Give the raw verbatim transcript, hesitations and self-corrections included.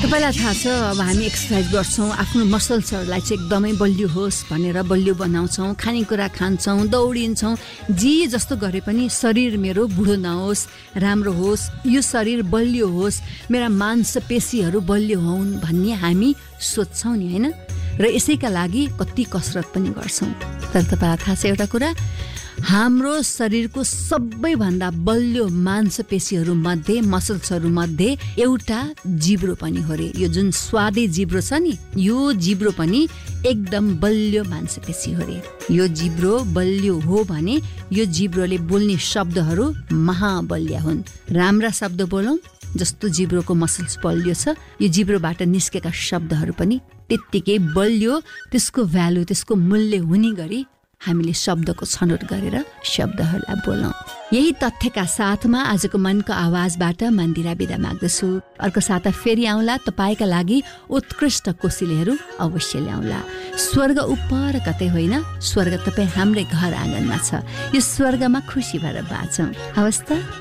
तपाईँलाई थाहा छ अब हामी एक्सर्साइज गर्छौँ आफ्नो मसल्सहरूलाई चाहिँ एकदमै बलियो होस् भनेर बलियो बनाउँछौँ, खानेकुरा खान्छौँ, दौडिन्छौँ। जे जस्तो गरे पनि शरीर मेरो बुढो नहोस्, राम्रो होस्, यो शरीर बलियो होस्, मेरा मांसपेशीहरू बलियो हुन् भन्ने हामी सोच्छौँ नि, होइन? र यसैका लागि कति कसरत पनि गर्छौँ। तर तपाईँलाई थाहा छ एउटा कुरा, हाम्रो शरीरको सबैभन्दा बलियो मांसपेशीहरू मध्ये, मसल्सहरू मध्ये एउटा जिब्रो पनि हो रे। यो जुन स्वादे जिब्रो छ नि, यो जिब्रो पनि एकदम बलियो मांसपेशी हो रे। यो जिब्रो बलियो हो भने यो जिब्रोले बोल्ने शब्दहरू महाबलिया हुन्। राम्रा शब्द बोलौँ, जस्तो जिब्रोको मसल्स बलियो छ, यो जिब्रोबाट निस्केका शब्दहरू पनि त्यत्तिकै बलियो, त्यसको भ्यालु, त्यसको मूल्य हुने गरी हामीले शब्दको छनौट गरेर शब्दहरूलाई बोलौँ। यही तथ्यका साथमा आजको मनको आवाजबाट मन्दिरा बिदा माग्दछु। अर्को साता फेरि आउँला, तपाईँका लागि उत्कृष्ट कोसिलेहरू अवश्य ल्याउँला। स्वर्ग उपर कतै होइन, स्वर्ग तपाईँ हाम्रै घर आँगनमा छ। यो स्वर्गमा खुसी भएर बाँचौँ। हवस् त।